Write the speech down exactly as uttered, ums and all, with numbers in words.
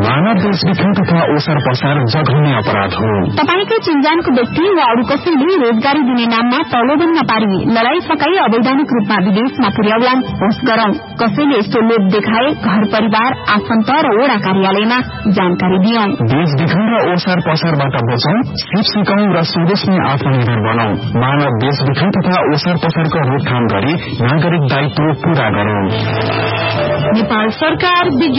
मानव देशविखन तथा ओसार पसार जघन्य अपराध हो। तपाईकै चिन्जानको व्यक्ति वा अरू कसैले रोजगारी दिने नाममा तौलोबन नपारी लड़ाई फकाई अवैधानिक रूपमा विदेशमा पुर्याउलान् होस् गरौं। कसैले यस्तो लोभ देखाए घर परिवार आफन्त र वडा कार्यालयमा जानकारी दियौं। देशविखन र ओसार पसारबाट बचौं, सिप सिकौं र स्वदेशमै आत्मनिर्भर बनौं। मानव देशविखन तथा ओसार पसारको रोकथाम गरी नागरिक दायित्व पूरा गरौं। नेपाल सरकार